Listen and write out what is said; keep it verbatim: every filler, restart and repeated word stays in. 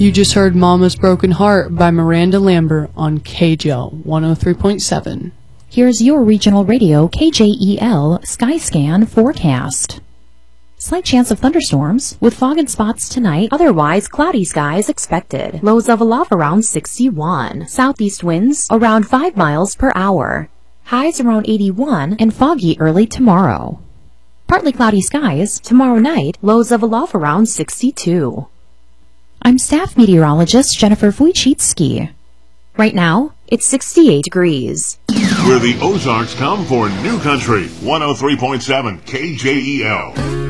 You just heard Mama's Broken Heart by Miranda Lambert on K J L one oh three point seven. Here's your regional radio K J E L Skyscan forecast. Slight chance of thunderstorms with fog and spots tonight. Otherwise, cloudy skies expected. Lows of aloft around sixty-one. Southeast winds around five miles per hour. Highs around eighty-one and foggy early tomorrow. Partly cloudy skies tomorrow night. Lows of aloft around sixty-two. I'm staff meteorologist Jennifer Wojcicki. Right now, it's sixty-eight degrees. Where the Ozarks come for New Country, one oh three point seven K J E L.